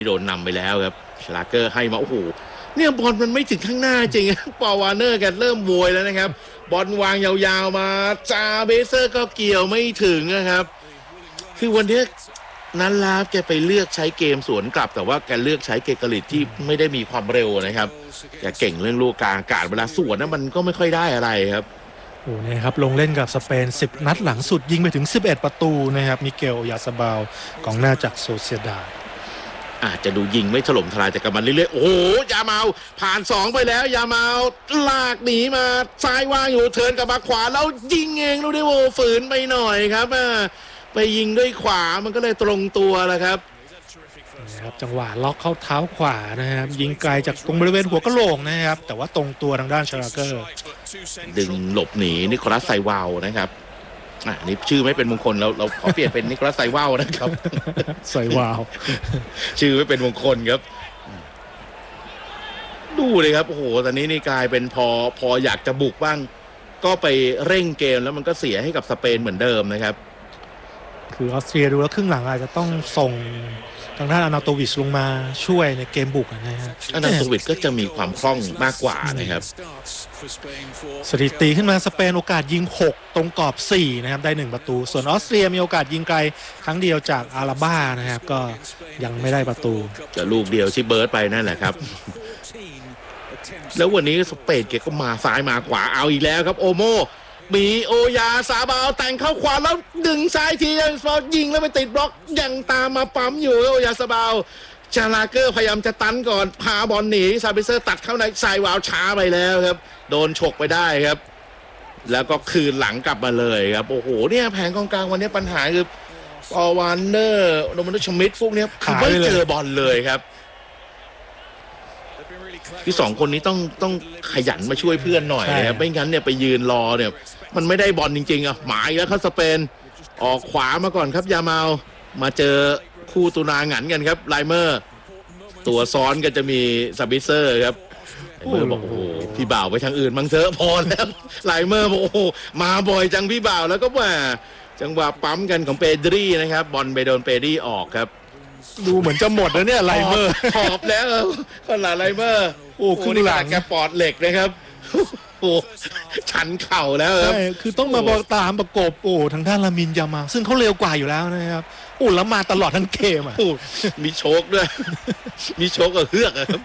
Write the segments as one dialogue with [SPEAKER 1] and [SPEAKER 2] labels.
[SPEAKER 1] โดนนำไปแล้วครับชลาเกอร์ให้มาโอ้โหเนี่ยบอลมันไม่ถึงข้างหน้าจริงปอวาร์เนอร์แกเริ่มโวยแล้วนะครับบอลวางยาวๆมาจาเบเซอร์ก็เกี่ยวไม่ถึงนะครับคือวันนี้นั้นลาฟแกไปเลือกใช้เกมสวนกลับแต่ว่าแกเลือกใช้เกกลิตที่ไม่ได้มีความเร็วนะครับแกเก่งเรื่องลูกกลางอากาศเวลาสวนนั้นมันก็ไม่ค่อยได้อะไรครับ
[SPEAKER 2] โอ้เนี่ยครับลงเล่นกับสเปน10นัดหลังสุดยิงไปถึง11ประตูนะครับมิเกลยาซาบาลกองหน้าจากโซเซียดาด
[SPEAKER 1] อาจจะดูยิงไม่ถล่มทลายแต่กับมันเรื่อยๆโอ้โหยาเมาผ่าน2ไปแล้วยาเมาลากหนีมาซ้ายว่างอยู่เทิร์นกลับมาขวาแล้วยิงเองลูกได้โวฝืนไปหน่อยครับไปยิงด้วยขวามันก็เลยตรงตัวแหละครับ
[SPEAKER 2] นะครับจังหวะล็อกเข้าเท้าขวานะครับยิงไกลจากตรงบริเวณหัวกะโหลกนะครับแต่ว่าตรงตัวทางด้านชลาเกอร์
[SPEAKER 1] ดึงหลบหนีนิโคลัสไซวาลนะครับนี่ชื่อไม่เป็นมงคลเราขอเปลี่ยนเป็นนิโคลัสไซวาลนะครับ
[SPEAKER 2] ไซวาล
[SPEAKER 1] ชื่อไม่เป็นมงคลครับดูเลยครับโอ้โหตอนนี้นี่กลายเป็นพออยากจะบุกบ้างก็ไปเร่งเกมแล้วมันก็เสียให้กับสเปนเหมือนเดิมนะครับ
[SPEAKER 2] คือออสเตรียดูแล้วครึ่งหลังอาจจะต้องส่งทางด้านอานาโตวิชลงมาช่วยในเกมบุกนะฮะ
[SPEAKER 1] อานาโตวิชก็จะมีความคล่องมากกว่านะครับ
[SPEAKER 2] สถิติขึ้นมาสเปนโอกาสยิง6ตรงกรอบ4นะครับได้1ประตูส่วนออสเตรียมีโอกาสยิงไกลครั้งเดียวจากอาราบ้านะครับก็ยังไม่ได้ประตู
[SPEAKER 1] จะลูกเดียวที่เบิร์ดไปนั่นแหละครับแล้ววันนี้สเปนเกก็มาซ้ายมาขวาเอาอีกแล้วครับโอโมมีโอยาซาบาวแต่งเข้าขวาแล้วดึงซ้ายทียังพอยิงแล้วไปติดบล็อกยังตามมาปั๊มอยู่โอยาซาบาวชาลาเกอร์พยายามจะตันก่อนพาบอลหนีซาบิเซอร์ตัดเข้าในไซวาวช้าไปแล้วครับโดนฉกไปได้ครับแล้วก็คืนหลังกลับมาเลยครับโอ้โหเนี่ยแผงกองกลางวันนี้ปัญหาคือปอวานเนอร์โรมันชมิดพวกนี้ไม่เจอบอลเลยครับที่2คนนี้ต้องขยันมาช่วยเพื่อนหน่อยนะครับไม่งั้นเนี่ยไปยืนรอเนี่ยมันไม่ได้บอลจริงๆหมายแล้วครับสเปนออกขวามาก่อนครับยาเมามาเจอคู่ตุนาหงันกันครับไลเมอร์ตัวซ้อนก็จะมีซาบิเซอร์ครับไลเมอร์บอกโอ้โหพี่บ่าวไปทางอื่นมั้งเถอะพอแล้วไลเมอร์บอกโอ้โหมาบ่อยจังพี่บ่าวแล้วก็ว่าจังหวะปั๊มกันของเปดรีนะครับบอลไปโดนเปดรีออกครับ
[SPEAKER 2] ดูเหมือนจะหมดแล้วเนี่ยไลเมอร์
[SPEAKER 1] ขอบแล้วคนละไลเมอร์โอ้ขึ้นหลังแกปอดเหล็กนะครับโอ้ชันเข่าแล้วครับ
[SPEAKER 2] คือต้องมาบอกตามประกบโอ้ทางด้านลามินยามาซึ่งเขาเร็วกว่าอยู่แล้วนะครับโอ้แล้วมาตลอดทั้งเกม
[SPEAKER 1] มีโชคด้วยมีโชคกับเฮือกครับ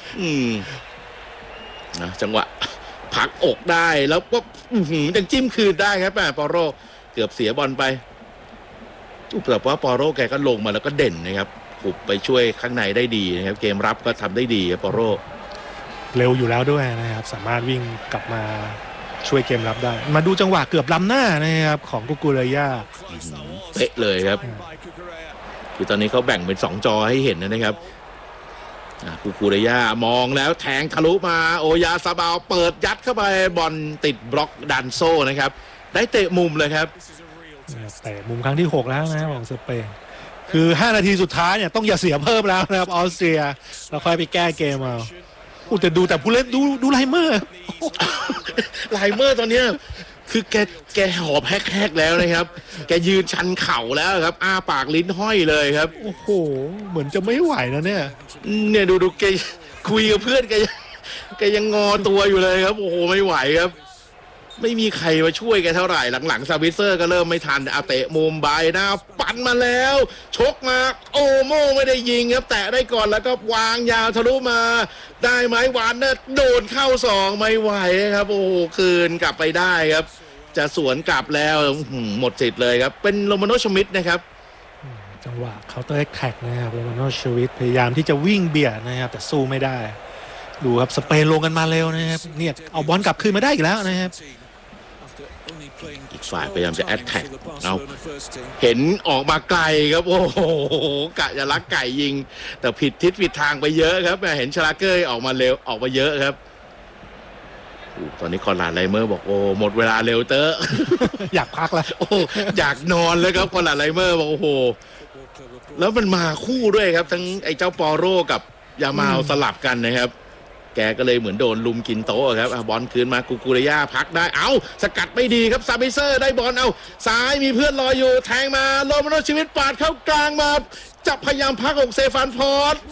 [SPEAKER 1] นะจังหวะผักอกได้แล้วก็ยังจิ้มคืนได้ครับปอโรเกือบเสียบอลไปแต่ว่าปอโรแกก็ลงมาแล้วก็เด่นนะครับขุบไปช่วยข้างในได้ดีนะครับเกมรับก็ทำได้ดีครับปอโร
[SPEAKER 2] เร็วอยู่แล้วด้วยนะครับสามารถวิ่งกลับมาช่วยเกมรับได้มาดูจังหวะเกือบล้ำหน้านะครับของกุกุเรย่า
[SPEAKER 1] เป๊ะเลยครับคือตอนนี้เขาแบ่งเป็น2จอให้เห็นนะครับกุกุเรย่ามองแล้วแทงทะลุมาโอยาซาบาวเปิดยัดเข้าไปบอลติดบล็อกดันโซ่นะครับได้เตะมุมเลยครับ
[SPEAKER 2] แต่มุมครั้งที่6แล้วนะของสเปนคือ5นาทีสุดท้ายเนี่ยต้องอย่าเสียเพิ่มแล้วนะครับออสเตรียเราค่อยไปแก้เกมเอาแต่ดูแต่ผู้เล่นดูไลเมอร์
[SPEAKER 1] ไลเมอร์ตอนนี้คือแกหอบแฮกแล้วนะครับแกยืนชันเข่าแล้วครับอ้าปากลิ้นห้อยเลยครับ
[SPEAKER 2] โอ้โหเหมือนจะไม่ไหวนะเนี่ย
[SPEAKER 1] ดูแกคุยกับเพื่อนแกยังงอตัวอยู่เลยครับโอ้โหไม่ไหวครับไม่มีใครมาช่วยแกเท่าไหร่หลังๆซาบิเซอร์ก็เริ่มไม่ทันเตะมุมใบหน้าปั่นมาแล้วชกมาโอโม่ไม่ได้ยิงครับแตะได้ก่อนแล้วก็วางยาวทะลุมาได้ไหมวานเนอร์โดนเข้า2ไม่ไหวครับโอ้โหคืนกลับไปได้ครับจะสวนกลับแล้วหมดสิทธิ์เลยครับเป็นโรมาโนชมิดนะครับ
[SPEAKER 2] จังหวะเคาน์เตอร์แท็กนะครับโรมาโนชมิดพยายามที่จะวิ่งเบียดนะครับแต่สู้ไม่ได้ดูครับสเปนลงกันมาเร็วนะครับเนี่ยเอาบอลกลับคืนมาได้อีกแล้วนะครับ
[SPEAKER 1] อีกฝ่ายพยายามจะแอตแทกเอาเห็นออกมาไกลครับโอ้โหกะจะลักไก่ยิงแต่ผิดทิศผิดทางไปเยอะครับเห็นชลาเกอร์ออกมาเร็วออกมาเยอะครับตอนนี้คอนราดไลเมอร์บอกโอ้หมดเวลาเร็วเตอะ
[SPEAKER 2] อยากพักแล้ว
[SPEAKER 1] โอ้อยากนอนเลยครับคอนราดไลเมอร์บอกโอ้โหแล้วมันมาคู่ด้วยครับทั้งไอ้เจ้าปอโรกับยามาลสลับกันนะครับแกก็เลยเหมือนโดนลุมกินโต๊ะครับบอลคืนมากุกุเรย่าพักได้สกัดไม่ดีครับซาบิเซอร์ได้บอลซ้ายมีเพื่อนรออยู่แทงมาโรมาโนชีวิตปาดเข้ากลางมาจับพยายามพักอกเซฟานพอร์ต